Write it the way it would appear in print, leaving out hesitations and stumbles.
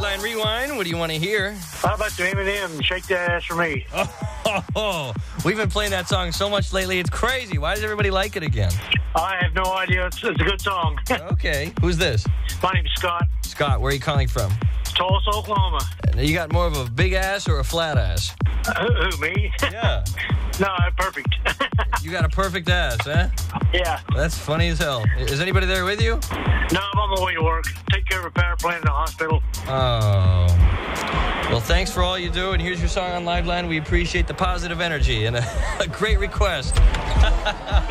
Liveline Rewind. What do you want to hear? How about the Eminem, Shake That Ass for Me? Oh, we've been playing that song so much lately. It's crazy. Why does everybody like it again? I have no idea. It's a good song. Okay. Who's this? My name's Scott. Scott, where are you calling from? Tulsa, Oklahoma. You got more of a big ass or a flat ass? Who, me? Yeah. No, perfect. You got a perfect ass, huh? Yeah. That's funny as hell. Is anybody there with you? No, I'm on my way to work. Take care of a power plant in the hospital. Oh. Well, thanks for all you do, and here's your song on Liveline. We appreciate the positive energy and a great request.